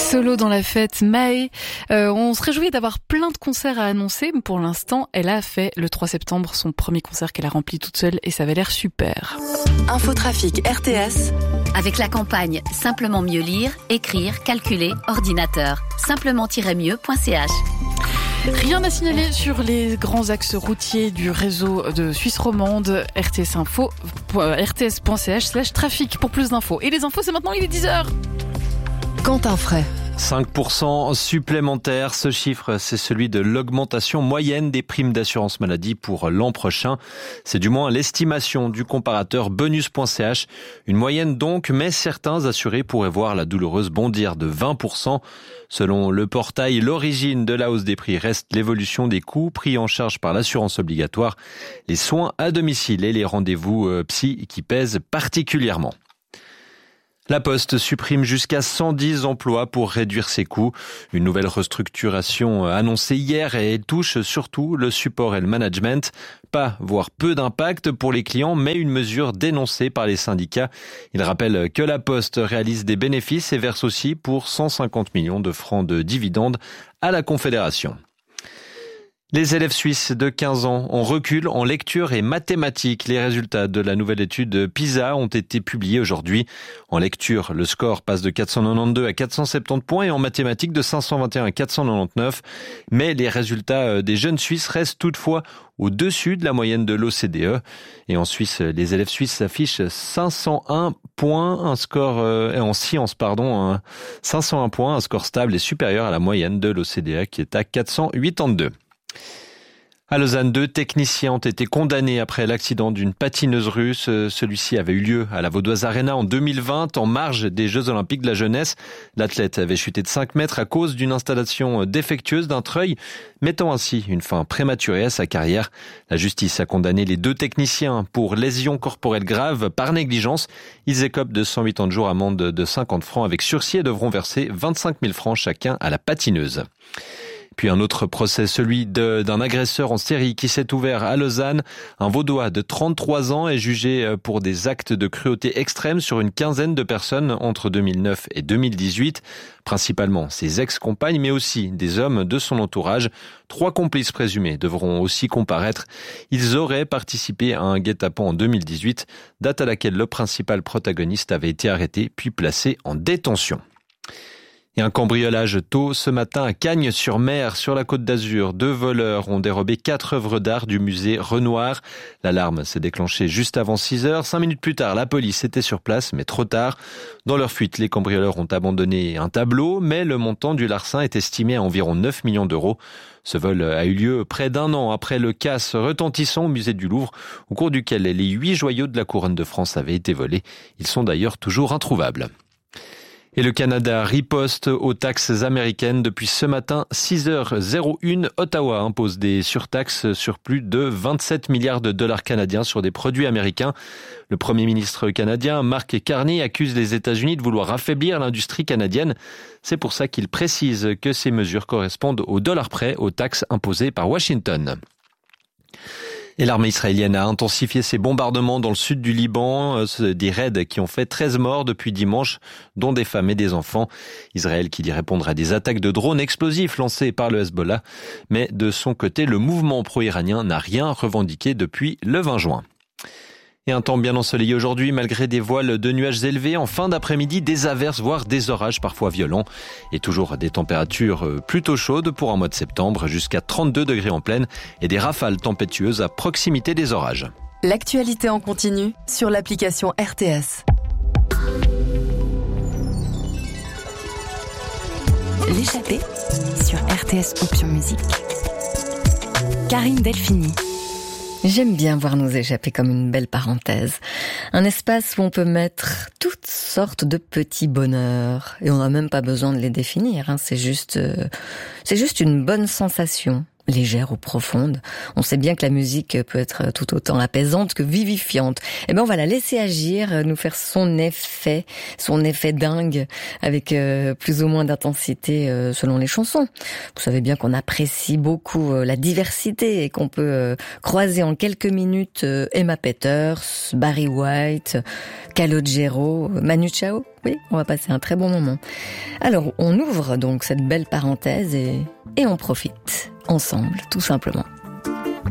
Solo dans la fête, Mae. On se réjouit d'avoir plein de concerts à annoncer. Pour l'instant, elle a fait le 3 septembre son premier concert qu'elle a rempli toute seule et ça avait l'air super. Infotrafic RTS. Avec la campagne Simplement mieux lire, écrire, calculer, ordinateur. Simplement-mieux.ch. Rien à signaler sur les grands axes routiers du réseau de Suisse romande. rts.ch/trafic pour plus d'infos. Et les infos, c'est maintenant, il est 10h. Quentin Fray. 5% supplémentaire, ce chiffre, c'est celui de l'augmentation moyenne des primes d'assurance maladie pour l'an prochain. C'est du moins l'estimation du comparateur bonus.ch. Une moyenne donc, mais certains assurés pourraient voir la douloureuse bondir de 20%. Selon le portail, l'origine de la hausse des prix reste l'évolution des coûts pris en charge par l'assurance obligatoire, les soins à domicile et les rendez-vous psy qui pèsent particulièrement. La Poste supprime jusqu'à 110 emplois pour réduire ses coûts. Une nouvelle restructuration annoncée hier et elle touche surtout le support et le management. Pas, voire peu d'impact pour les clients, mais une mesure dénoncée par les syndicats. Il rappelle que la Poste réalise des bénéfices et verse aussi pour 150 millions de francs de dividendes à la Confédération. Les élèves suisses de 15 ans en recul en lecture et mathématiques. Les résultats de la nouvelle étude PISA ont été publiés aujourd'hui. En lecture, le score passe de 492 à 470 points et en mathématiques de 521 à 499. Mais les résultats des jeunes Suisses restent toutefois au-dessus de la moyenne de l'OCDE. Et en Suisse, les élèves suisses affichent 501 points, un score en sciences, 501 points, un score stable et supérieur à la moyenne de l'OCDE qui est à 482. À Lausanne, 2 techniciens ont été condamnés après l'accident d'une patineuse russe. Celui-ci avait eu lieu à la Vaudoise Arena en 2020, en marge des Jeux Olympiques de la jeunesse. L'athlète avait chuté de 5 mètres à cause d'une installation défectueuse d'un treuil, mettant ainsi une fin prématurée à sa carrière. La justice a condamné les 2 techniciens pour lésions corporelles graves par négligence. Ils écopent de 108 ans de jour, amende de 50 francs avec sursis et devront verser 25 000 francs chacun à la patineuse. Puis un autre procès, celui d'un agresseur en série qui s'est ouvert à Lausanne. Un Vaudois de 33 ans est jugé pour des actes de cruauté extrême sur une quinzaine de personnes entre 2009 et 2018. Principalement ses ex-compagnes, mais aussi des hommes de son entourage. 3 complices présumés devront aussi comparaître. Ils auraient participé à un guet-apens en 2018, date à laquelle le principal protagoniste avait été arrêté puis placé en détention. Et un cambriolage tôt ce matin à Cagnes-sur-Mer, sur la Côte d'Azur. 2 voleurs ont dérobé 4 œuvres d'art du musée Renoir. L'alarme s'est déclenchée juste avant 6 heures. 5 minutes plus tard, la police était sur place, mais trop tard. Dans leur fuite, les cambrioleurs ont abandonné un tableau, mais le montant du larcin est estimé à environ 9 millions d'euros. Ce vol a eu lieu près d'un an après le casse retentissant au musée du Louvre, au cours duquel les 8 joyaux de la couronne de France avaient été volés. Ils sont d'ailleurs toujours introuvables. Et le Canada riposte aux taxes américaines. Depuis ce matin, 6h01, Ottawa impose des surtaxes sur plus de 27 milliards de dollars canadiens sur des produits américains. Le Premier ministre canadien, Mark Carney, accuse les États-Unis de vouloir affaiblir l'industrie canadienne. C'est pour ça qu'il précise que ces mesures correspondent au dollar près aux taxes imposées par Washington. Et l'armée israélienne a intensifié ses bombardements dans le sud du Liban, des raids qui ont fait 13 morts depuis dimanche, dont des femmes et des enfants. Israël qui dit répondre à des attaques de drones explosifs lancées par le Hezbollah. Mais de son côté, le mouvement pro-iranien n'a rien revendiqué depuis le 20 juin. Et un temps bien ensoleillé aujourd'hui, malgré des voiles de nuages élevés. En fin d'après-midi, des averses, voire des orages parfois violents. Et toujours des températures plutôt chaudes pour un mois de septembre, jusqu'à 32 degrés en pleine. Et des rafales tempétueuses à proximité des orages. L'actualité en continu sur l'application RTS. L'échappée sur RTS Option Musique. Karine Delphini. J'aime bien voir nous échapper comme une belle parenthèse. Un espace où on peut mettre toutes sortes de petits bonheurs. Et on n'a même pas besoin de les définir, hein. C'est juste une bonne sensation. légère ou profonde. On sait bien que la musique peut être tout autant apaisante que vivifiante. Eh ben, on va la laisser agir, nous faire son effet dingue, avec plus ou moins d'intensité selon les chansons. Vous savez bien qu'on apprécie beaucoup la diversité et qu'on peut croiser en quelques minutes Emma Peters, Barry White, Calogero, Manu Chao. Oui, on va passer un très bon moment. Alors, on ouvre donc cette belle parenthèse et on profite ensemble, tout simplement.